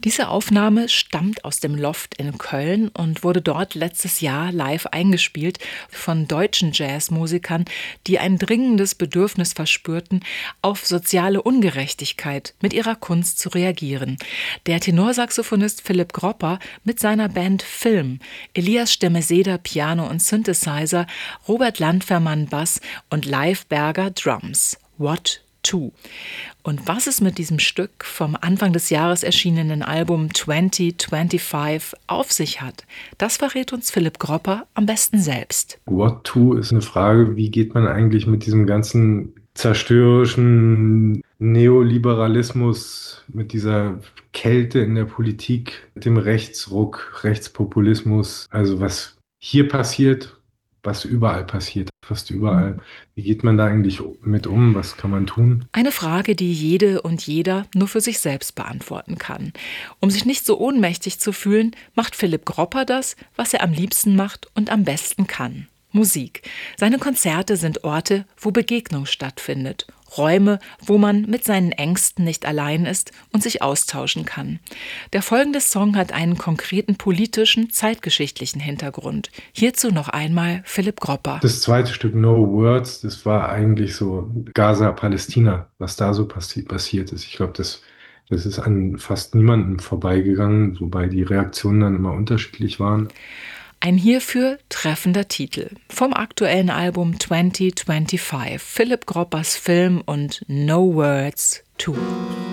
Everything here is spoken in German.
Diese Aufnahme stammt aus dem Loft in Köln und wurde dort letztes Jahr live eingespielt von deutschen Jazzmusikern, die ein dringendes Bedürfnis verspürten, auf soziale Ungerechtigkeit mit ihrer Kunst zu reagieren. Der Tenorsaxophonist Philipp Gropper mit seiner Band Film, Elias Stemeseder Piano und Synthesizer, Robert Landfermann Bass und Leif Berger Drums. What to? Und was es mit diesem Stück vom Anfang des Jahres erschienenen Album 2025 auf sich hat, das verrät uns Philipp Gropper am besten selbst. What to ist eine Frage, wie geht man eigentlich mit diesem ganzen zerstörerischen Neoliberalismus, mit dieser Kälte in der Politik, mit dem Rechtsruck, Rechtspopulismus, also was hier passiert, was überall passiert, fast überall. Wie geht man da eigentlich mit um? Was kann man tun? Eine Frage, die jede und jeder nur für sich selbst beantworten kann. Um sich nicht so ohnmächtig zu fühlen, macht Philipp Gropper das, was er am liebsten macht und am besten kann: Musik. Seine Konzerte sind Orte, wo Begegnung stattfindet. Räume, wo man mit seinen Ängsten nicht allein ist und sich austauschen kann. Der folgende Song hat einen konkreten politischen, zeitgeschichtlichen Hintergrund. Hierzu noch einmal Philipp Gropper. Das zweite Stück No Words, das war eigentlich so Gaza, Palästina, was da so passiert ist. Ich glaube, das ist an fast niemandem vorbeigegangen, wobei die Reaktionen dann immer unterschiedlich waren. Ein hierfür treffender Titel vom aktuellen Album 2025, Philipp Groppers Film und No Words to.